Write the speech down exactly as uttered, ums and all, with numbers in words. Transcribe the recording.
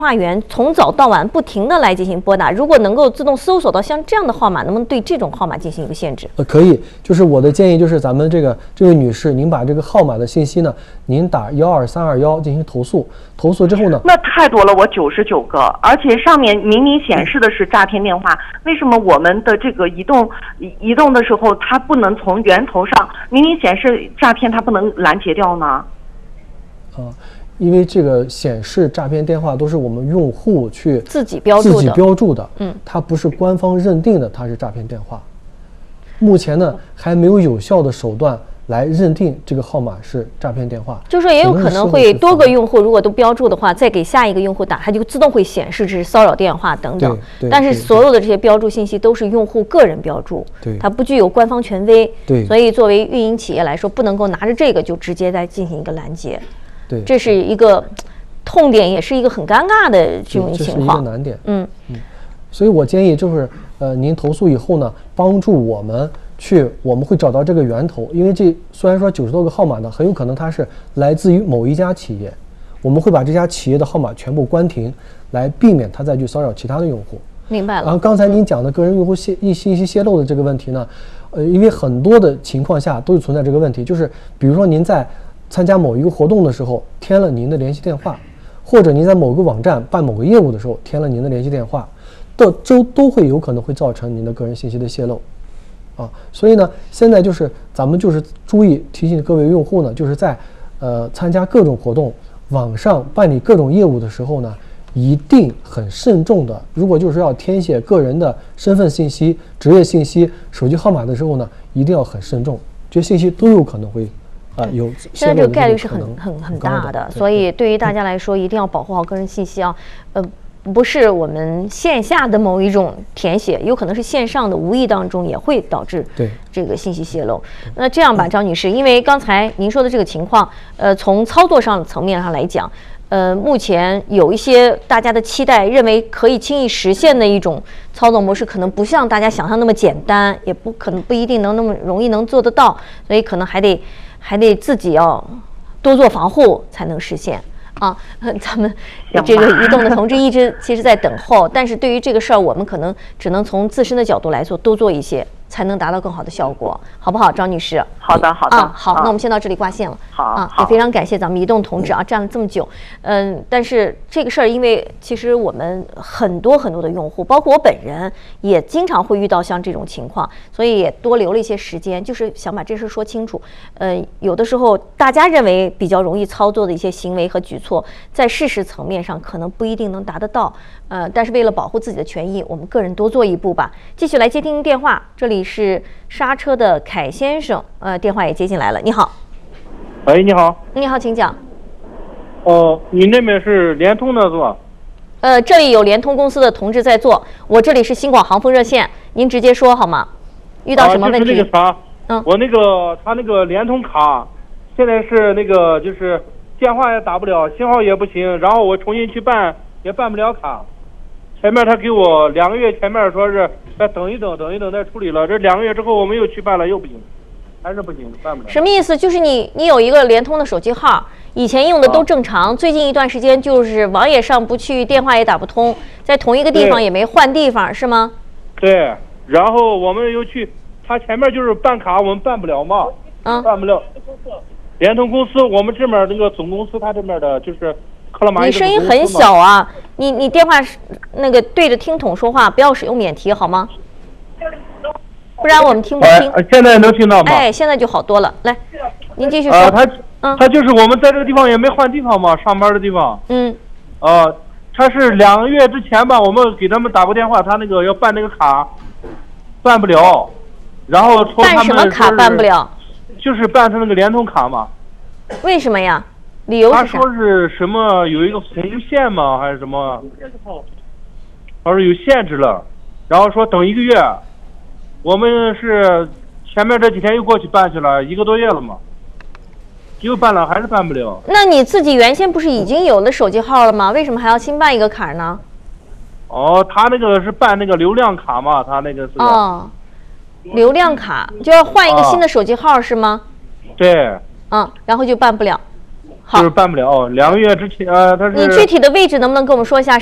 话员从早到晚不停的来进行拨打，如果能够自动搜索到像这样的号码，能不能对这种号码进行一个限制？ 呃，可以，就是我的建议就是咱们这个这位女士，您把这个号码的信息呢，您打幺二三二幺进行投诉，投诉之后呢， 那太多了，我九十九个，而且上面明明显示的是诈骗电话，为什么我们的这个移动移动的时候，它不能从源头上明明显示诈骗，它不能拦截掉呢？ 啊、呃。因为这个显示诈骗电话都是我们用户去自己标注的， 自己标注的， 嗯， 它不是官方认定的，它是诈骗电话。目前呢，还没有有效的手段来认定这个号码是诈骗电话。 就是说，也有可能会多个用户如果都标注的话，再给下一个用户打，它就自动会显示这是骚扰电话等等。但是所有的这些标注信息都是用户个人标注， 对， 它不具有官方权威。 对， 所以作为运营企业来说，不能够拿着这个就直接再进行一个拦截。 对， 这是一个痛点，也是一个很尴尬的这种情况， 这是一个难点。 嗯嗯，所以我建议就是，呃，您投诉以后呢，帮助我们去，我们会找到这个源头，因为这虽然说九十多个号码呢，很有可能它是来自于某一家企业，我们会把这家企业的号码全部关停，来避免它再去骚扰其他的用户。 明白了。 然后刚才您讲的个人用户信信息泄露的这个问题呢，呃，因为很多的情况下都是存在这个问题，就是比如说您在参加某一个活动的时候填了您的联系电话，或者您在某个网站办某个业务的时候填了您的联系电话，都都都会有可能会造成您的个人信息的泄露，啊，所以呢，现在就是咱们就是注意提醒各位用户呢，就是在呃参加各种活动、网上办理各种业务的时候呢，一定很慎重的，如果就是要填写个人的身份信息、职业信息、手机号码的时候呢，一定要很慎重，这些信息都有可能会。啊，有现在这个概率是很很很大的，所以对于大家来说，一定要保护好个人信息啊。呃，不是我们线下的某一种填写，有可能是线上的，无意当中也会导致这个信息泄露。那这样吧，张女士，因为刚才您说的这个情况，呃，从操作上层面上来讲，呃，目前有一些大家的期待，认为可以轻易实现的一种操作模式，可能不像大家想象那么简单，也不可能不一定能那么容易能做得到，所以可能还得。还得自己要多做防护才能实现啊！咱们这个移动的同志一直其实在等候，但是对于这个事儿，我们可能只能从自身的角度来做，多做一些，才能达到更好的效果，好不好，张女士？ 好的，好的。 啊，好，那我们先到这里挂线了。 好啊，也非常感谢咱们移动同志啊，站了这么久。嗯，但是这个事儿，因为其实我们很多很多的用户，包括我本人，也经常会遇到像这种情况，所以也多留了一些时间，就是想把这事说清楚。呃，有的时候大家认为比较容易操作的一些行为和举措，在事实层面上可能不一定能达得到。呃，但是为了保护自己的权益，我们个人多做一步吧。继续来接听电话，这里是刹车的凯先生，呃，电话也接进来了。你好。 喂，你好。 你好，请讲。 哦，你那边是联通的是吧？ 呃，这里有联通公司的同志在做，我这里是新广航风热线，您直接说好吗？遇到什么问题？ 啊、就是那个啥， 嗯， 我那个他那个联通卡，现在是那个就是电话也打不了，信号也不行，然后我重新去办也办不了卡。前面他给我两个月前面说是再等一等，等一等再处理了，这两个月之后我们又去办了，又不行。还是不行，办不了。 什么意思？就是你你有一个联通的手机号，以前用的都正常，啊、最近一段时间就是网也上不去，电话也打不通，在同一个地方也没换地方，是吗？ 对，然后我们又去，他前面就是办卡，我们办不了嘛， 嗯， 办不了。联通公司，我们这边那个总公司，他这边的就是克拉玛依。 你声音很小啊，你你电话那个对着听筒说话，不要使用免提好吗？不然我们听不清。 哎，现在能听到吗？ 哎，现在就好多了。来，您继续说。 啊、呃，他， 嗯， 他就是我们在这个地方也没换地方嘛，上班的地方。 嗯。 啊、呃，他是两个月之前吧，我们给他们打过电话，他那个要办那个卡，办不了，然后说他们办什么卡办不了？ 就是办他那个联通卡嘛。 为什么呀？理由是啥？ 他说是什么有一个红线吗？还是什么？他说有限制了，然后说等一个月。我们是前面这几天又过去办去了，一个多月了嘛，又办了还是办不了。 那你自己原先不是已经有了手机号了吗？为什么还要新办一个卡呢？ 哦，他那个是办那个流量卡嘛，他那个是。 哦，流量卡就要换一个新的手机号、啊、是吗？ 对。 嗯，然后就办不了。 就是办不了。两个月之前，呃，他是你具体的位置能不能跟我们说一下？